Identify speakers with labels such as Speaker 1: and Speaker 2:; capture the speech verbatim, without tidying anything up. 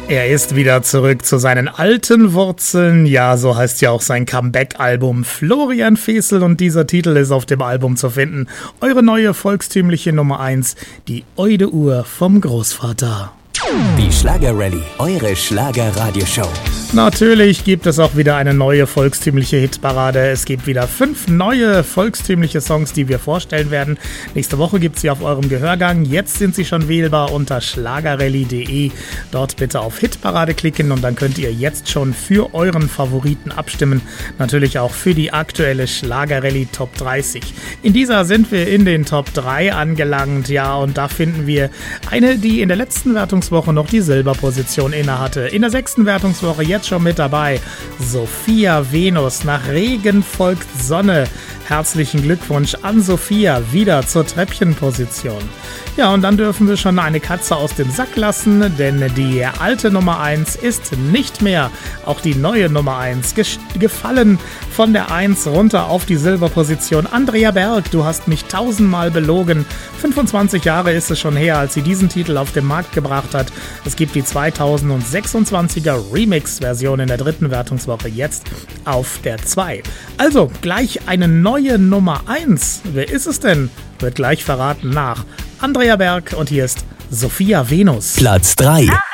Speaker 1: Er ist wieder zurück zu seinen alten Wurzeln. Ja, so heißt ja auch sein Comeback-Album Florian Fesel und dieser Titel ist auf dem Album zu finden. Eure neue volkstümliche Nummer eins, die Eude-Uhr vom Großvater.
Speaker 2: Die Schlager-Rallye, eure Schlager-Radioshow.
Speaker 1: Natürlich gibt es auch wieder eine neue volkstümliche Hitparade. Es gibt wieder fünf neue volkstümliche Songs, die wir vorstellen werden. Nächste Woche gibt es sie auf eurem Gehörgang. Jetzt sind sie schon wählbar unter schlagerrallye punkt de. Dort bitte auf Hitparade klicken und dann könnt ihr jetzt schon für euren Favoriten abstimmen. Natürlich auch für die aktuelle Schlager-Rallye Top dreißig. In dieser sind wir in den Top drei angelangt. Ja, und da finden wir eine, die in der letzten Wertungswoche noch die Silberposition innehatte. In der sechsten Wertungswoche jetzt schon mit dabei. Sophia Venus, nach Regen folgt Sonne. Herzlichen Glückwunsch an Sophia, wieder zur Treppchenposition. Ja, und dann dürfen wir schon eine Katze aus dem Sack lassen, denn die alte Nummer eins ist nicht mehr. Auch die neue Nummer eins ges- gefallen von der eins runter auf die Silberposition. Andrea Berg, du hast mich tausendmal belogen. fünfundzwanzig Jahre ist es schon her, als sie diesen Titel auf den Markt gebracht hat. Es gibt die zweitausendsechsundzwanziger Remix-Version in der dritten Wertungswoche, jetzt auf der zwei. Also gleich eine neue Nummer eins. Wer ist es denn? Wird gleich verraten nach Andrea Berg und hier ist Sophia Venus.
Speaker 2: Platz drei.